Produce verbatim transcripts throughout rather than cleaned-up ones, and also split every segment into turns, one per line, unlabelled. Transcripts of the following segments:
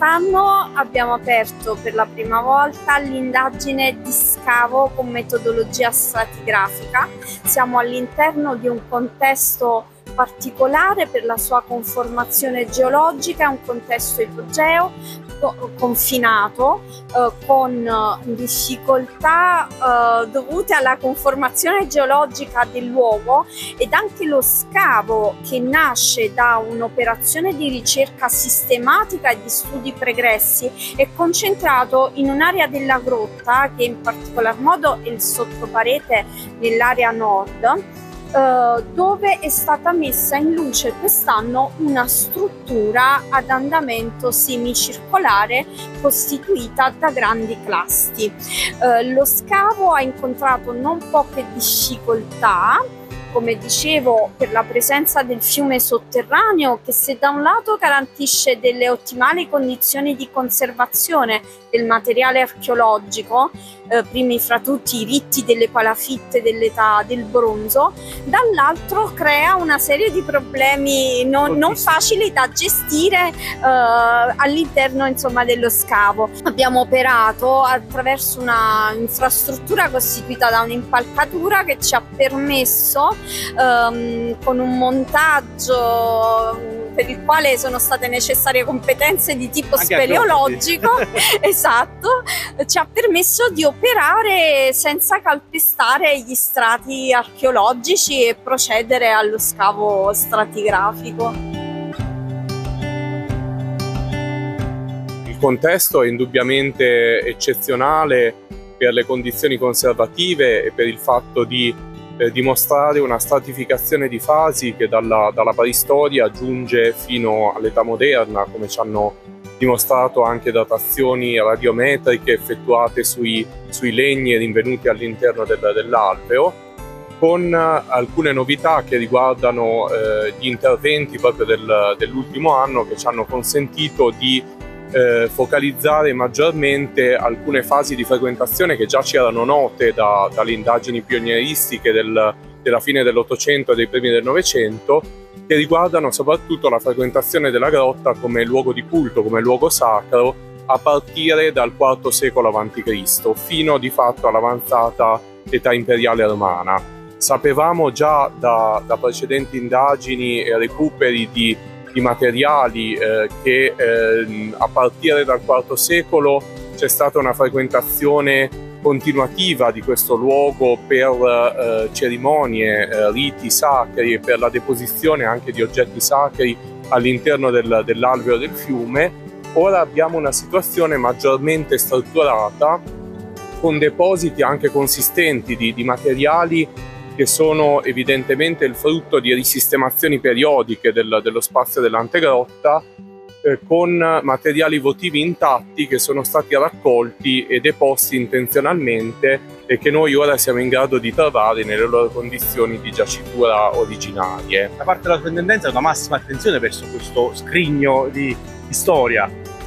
Quest'anno abbiamo aperto per la prima volta l'indagine di scavo con metodologia stratigrafica. Siamo all'interno di un contesto particolare per la sua conformazione geologica, è un contesto ipogeo, confinato, eh, con difficoltà eh, dovute alla conformazione geologica del luogo, ed anche lo scavo, che nasce da un'operazione di ricerca sistematica e di studi pregressi, è concentrato in un'area della grotta, che in particolar modo è il sottoparete nell'area nord, Uh, dove è stata messa in luce quest'anno una struttura ad andamento semicircolare costituita da grandi clasti. Uh, lo scavo ha incontrato non poche difficoltà, come dicevo, per la presenza del fiume sotterraneo, che se da un lato garantisce delle ottimali condizioni di conservazione del materiale archeologico, eh, primi fra tutti i ritti delle palafitte dell'età del bronzo, dall'altro crea una serie di problemi non, non facili da gestire eh, all'interno, insomma, dello scavo. Abbiamo operato attraverso una infrastruttura costituita da un'impalcatura che ci ha permesso, Um, con un montaggio per il quale sono state necessarie competenze di tipo anche speleologico, esatto, ci ha permesso di operare senza calpestare gli strati archeologici e procedere allo scavo stratigrafico.
Il contesto è indubbiamente eccezionale per le condizioni conservative e per il fatto di Eh, dimostrare una stratificazione di fasi che dalla, dalla preistoria giunge fino all'età moderna, come ci hanno dimostrato anche datazioni radiometriche effettuate sui, sui legni rinvenuti all'interno del, dell'alveo, con alcune novità che riguardano eh, gli interventi proprio del, dell'ultimo anno, che ci hanno consentito di Eh, focalizzare maggiormente alcune fasi di frequentazione che già ci erano note da, dalle indagini pionieristiche del, della fine dell'Ottocento e dei primi del Novecento, che riguardano soprattutto la frequentazione della grotta come luogo di culto, come luogo sacro, a partire dal quarto secolo avanti Cristo fino di fatto all'avanzata età imperiale romana. Sapevamo già da, da precedenti indagini e recuperi di di materiali eh, che eh, a partire dal quarto secolo c'è stata una frequentazione continuativa di questo luogo per eh, cerimonie, eh, riti sacri e per la deposizione anche di oggetti sacri all'interno del, dell'alveo del fiume. Ora abbiamo una situazione maggiormente strutturata, con depositi anche consistenti di, di materiali che sono evidentemente il frutto di risistemazioni periodiche del, dello spazio dell'antegrotta, eh, con materiali votivi intatti che sono stati raccolti e deposti intenzionalmente e che noi ora siamo in grado di trovare nelle loro condizioni di giacitura originarie.
Da parte della sovrintendenza una massima attenzione verso questo scrigno di, di storia.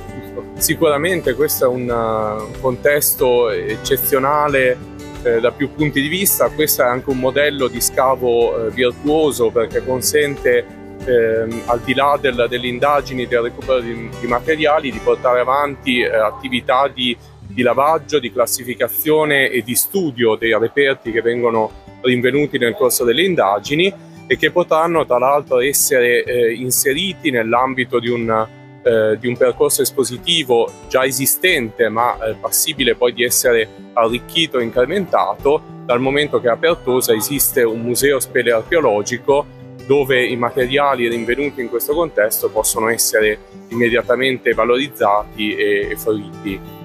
Sicuramente questo è un, un contesto eccezionale Eh, da più punti di vista. Questo è anche un modello di scavo eh, virtuoso, perché consente, eh, al di là del, delle indagini e del recupero di, di materiali, di portare avanti eh, attività di, di lavaggio, di classificazione e di studio dei reperti che vengono rinvenuti nel corso delle indagini e che potranno tra l'altro essere eh, inseriti nell'ambito di un Eh, di un percorso espositivo già esistente, ma eh, passibile poi di essere arricchito e incrementato, dal momento che a Pertosa esiste un museo spelearcheologico dove i materiali rinvenuti in questo contesto possono essere immediatamente valorizzati e, e fruiti.